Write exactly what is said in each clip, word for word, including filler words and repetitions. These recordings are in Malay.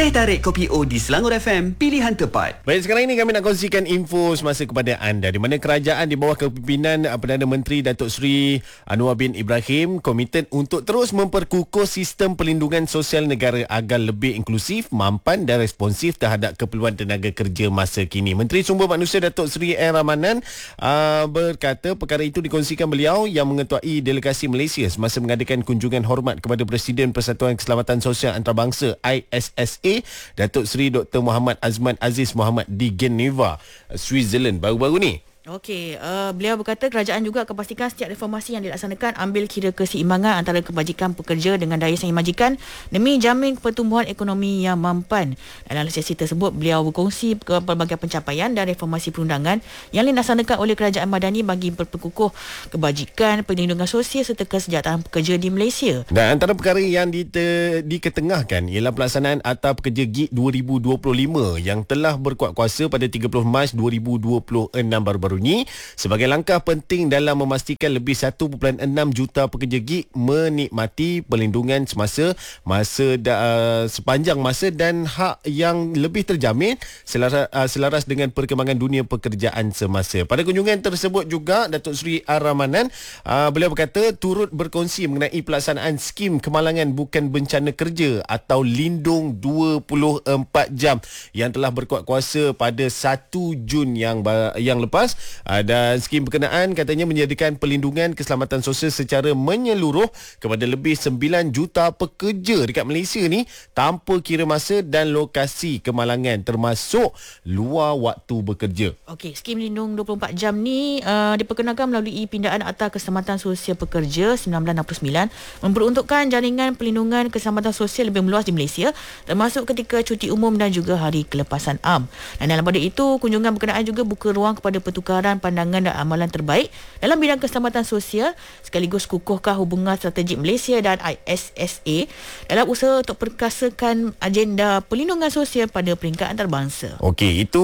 Teh tarik kopi O di Selangor F M, pilihan tepat. Baik, sekarang ini kami nak kongsikan info semasa kepada anda, di mana kerajaan di bawah kepimpinan Perdana Menteri Datuk Seri Anwar bin Ibrahim komited untuk terus memperkukuh sistem perlindungan sosial negara agar lebih inklusif, mampan dan responsif terhadap keperluan tenaga kerja masa kini. Menteri Sumber Manusia Datuk Seri R. Ramanan uh, berkata perkara itu dikongsikan beliau yang mengetuai delegasi Malaysia semasa mengadakan kunjungan hormat kepada Presiden Persatuan Keselamatan Sosial Antarabangsa I S S A Datuk Seri Doktor Muhammad Azman Aziz Muhammad di Geneva, Switzerland baru-baru ni. Okey, uh, beliau berkata kerajaan juga akan pastikan setiap reformasi yang dilaksanakan ambil kira keseimbangan antara kebajikan pekerja dengan daya saing majikan demi jamin pertumbuhan ekonomi yang mampan. Dalam sesi tersebut, beliau berkongsi ke pelbagai pencapaian dan reformasi perundangan yang dilaksanakan oleh kerajaan Madani bagi memperkukuh kebajikan, perlindungan sosial serta kesejahteraan pekerja di Malaysia. Dan antara perkara yang dite- diketengahkan ialah pelaksanaan Akta Pekerja G I G dua ribu dua puluh lima yang telah berkuat kuasa pada tiga puluh Mac dua ribu dua puluh enam baru-baru ini sebagai langkah penting dalam memastikan lebih satu perpuluhan enam juta pekerja gig menikmati perlindungan semasa masa da, uh, sepanjang masa dan hak yang lebih terjamin selaras, uh, selaras dengan perkembangan dunia pekerjaan semasa. Pada kunjungan tersebut juga Datuk Seri R. Ramanan uh, beliau berkata turut berkongsi mengenai pelaksanaan skim kemalangan bukan bencana kerja atau Lindung dua puluh empat jam yang telah berkuat kuasa pada satu Jun yang yang lepas. Dan skim berkenaan katanya menyediakan perlindungan keselamatan sosial secara menyeluruh kepada lebih sembilan juta pekerja dekat Malaysia ni tanpa kira masa dan lokasi kemalangan termasuk luar waktu bekerja. Okey, skim lindung dua puluh empat jam ni uh, diperkenalkan melalui pindaan Akta Keselamatan Sosial Pekerja seribu sembilan ratus enam puluh sembilan memperuntukkan jaringan perlindungan keselamatan sosial lebih meluas di Malaysia termasuk ketika cuti umum dan juga hari kelepasan am. Dan dalam pada itu, kunjungan berkenaan juga buka ruang kepada pertukaran pandangan dan amalan terbaik dalam bidang keselamatan sosial sekaligus kukuhkan hubungan strategik Malaysia dan I S S A dalam usaha untuk perkasakan agenda perlindungan sosial pada peringkat antarabangsa. Okey, itu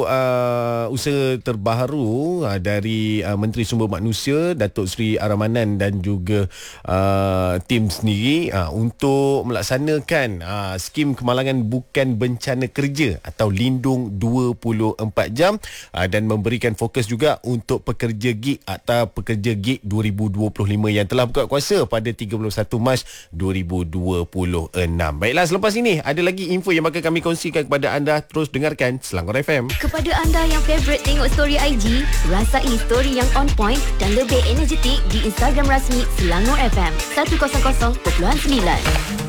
uh, usaha terbaru uh, dari uh, Menteri Sumber Manusia Datuk Seri Ramanan dan juga uh, tim sendiri uh, untuk melaksanakan uh, skim kemalangan bukan bencana kerja atau Lindung dua puluh empat jam uh, dan memberikan fokus juga untuk pekerja gig atau pekerja gig dua ribu dua puluh lima yang telah berkuat kuasa pada tiga puluh satu Mac dua ribu dua puluh enam. Baiklah, selepas ini ada lagi info yang bakal kami kongsikan kepada anda. Terus dengarkan Selangor F M. Kepada anda yang favourite tengok story I G, rasai story yang on point dan lebih energetik di Instagram rasmi Selangor F M seratus kosong kosong perpuluhan sembilan.